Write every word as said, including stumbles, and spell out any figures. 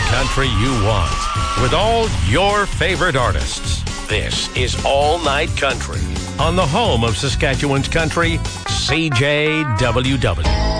country you want with all your favorite artists. This is All Night Country on the home of Saskatchewan's country, C J W W.